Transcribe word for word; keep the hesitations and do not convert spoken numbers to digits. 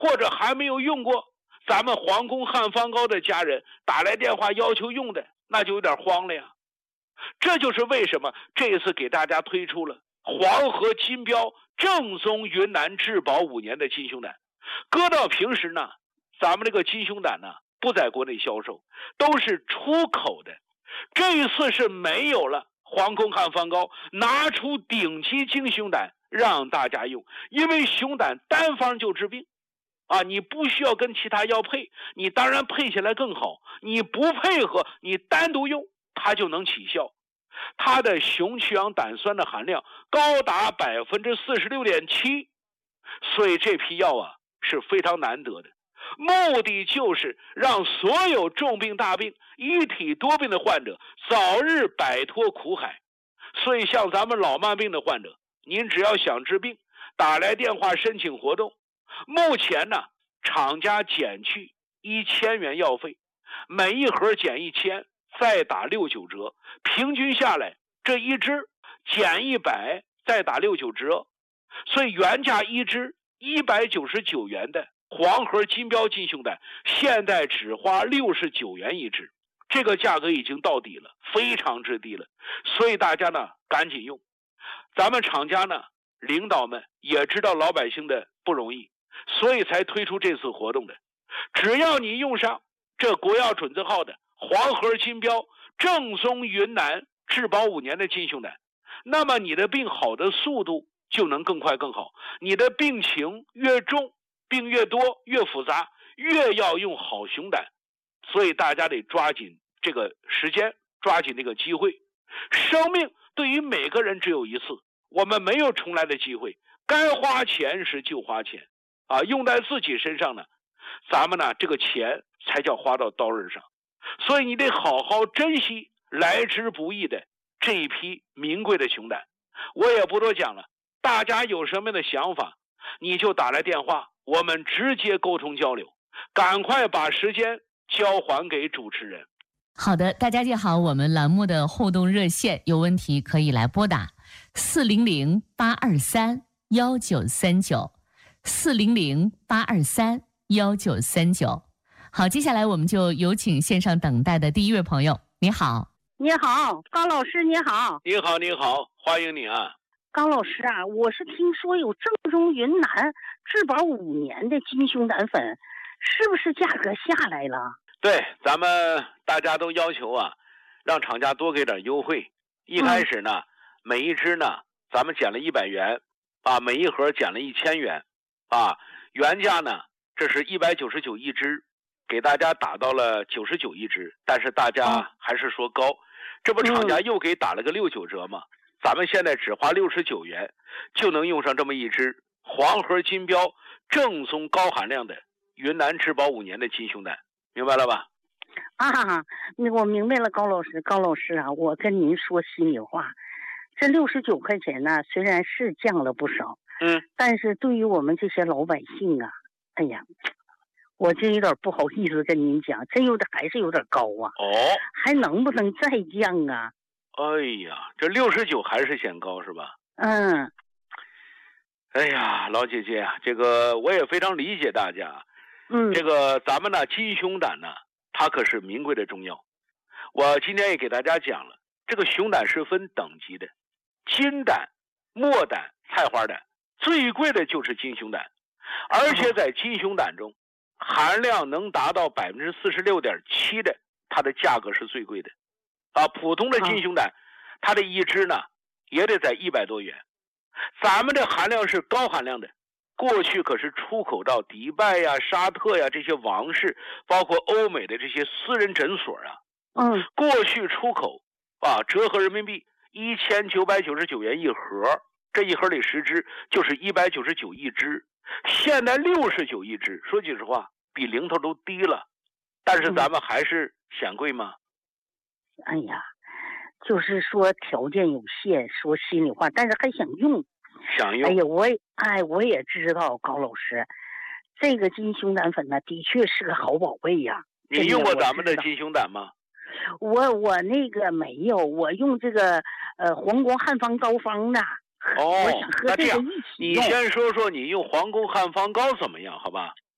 或者还没有用过咱们皇宫汉方膏的家人打来电话要求用的，那就有点慌了呀。这就是为什么这一次给大家推出了黄河金标正宗云南质保五年的金胸胆。搁到平时呢，咱们这个金胸胆呢不在国内销售，都是出口的。这一次是没有了皇宫汉方膏，拿出顶级金胸胆让大家用，因为熊胆单方就治病啊，你不需要跟其他药配，你当然配起来更好，你不配合，你单独用它就能起效。它的熊曲氧胆酸的含量高达 百分之四十六点七， 所以这批药啊是非常难得的，目的就是让所有重病大病一体多病的患者早日摆脱苦海。所以像咱们老慢病的患者，您只要想治病，打来电话申请活动，目前呢厂家减去一千元药费，每一盒减一千，再打六九折，平均下来这一支减一百，再打六九折，所以原价一支一百九十九元的黄河金标金胸胆，现在只花六十九元一支，这个价格已经到底了，非常之低了。所以大家呢赶紧用，咱们厂家呢领导们也知道老百姓的不容易，所以才推出这次活动的。只要你用上这国药准字号的黄河金标正宗云南质保五年的金胸胆，那么你的病好的速度就能更快更好。你的病情越重，病越多越复杂，越要用好熊胆。所以大家得抓紧这个时间，抓紧这个机会。生命对于每个人只有一次，我们没有重来的机会，该花钱时就花钱啊，用在自己身上呢，咱们呢这个钱才叫花到刀刃上。所以你得好好珍惜来之不易的这一批名贵的熊胆。我也不多讲了，大家有什么样的想法，你就打来电话，我们直接沟通交流。赶快把时间交还给主持人。 好的，大家记好我们栏目的互动热线，有问题可以来拨打四零零八二三幺九三九，四零零八二三幺九三九。好，接下来我们就有请线上等待的第一位朋友。你好。 你好，高老师，你好。 你好，你好，欢迎你啊。 高老师啊，我是听说有正宗云南质保五年的金胸胆粉，是不是价格下来了？ 对，咱们大家都要求啊，让厂家多给点优惠。一开始呢，嗯、每一支呢，咱们减了一百元，啊，每一盒减了一千元，啊，原价呢，这是一百九十九一支，给大家打到了九十九一支，但是大家还是说高，嗯、这不厂家又给打了个六九折吗？嗯、咱们现在只花六十九元，就能用上这么一支黄河金标正宗高含量的云南质保五年的金胸胆。明白了吧？ 啊，那我明白了，高老师，高老师啊，我跟您说心里话，这六十九块钱呢，虽然是降了不少， 嗯， 但是对于我们这些老百姓啊，哎呀，我真有点不好意思跟您讲，真有点还是有点高啊。 哦， 还能不能再降啊？ 哎呀，这六十九还是显高是吧？ 嗯。 哎呀，老姐姐啊，这个我也非常理解大家。 嗯， 这个咱们呢，金胸胆呢，它可是名贵的中药。我今天也给大家讲了，这个熊胆是分等级的，金胆、墨胆、菜花胆，最贵的就是金胸胆，而且在金胸胆中，含量能达到百分之四十六点七的，它的价格是最贵的。啊，普通的金胸胆，它的一支呢，也得在一百多元。咱们这含量是高含量的。过去可是出口到迪拜呀、沙特呀这些王室，包括欧美的这些私人诊所啊， 嗯， 过去出口啊，折合人民币一千九百九十九元一盒，这一盒里十支就是一百九十九一支，现在六十九一支，说句实话，比零头都低了，但是咱们还是嫌贵吗？ 哎呀，就是说条件有限，说心里话，但是还想用。 想用。 哎呀，我哎我也知道高老师，这个金胸胆粉呢，的确是个好宝贝呀。 你用过咱们的金胸胆吗？ 我我那个没有，我用这个呃皇宫汉方膏方的。 哦， 我想和这个一起你先说说你用皇宫汉方膏怎么样，好吧？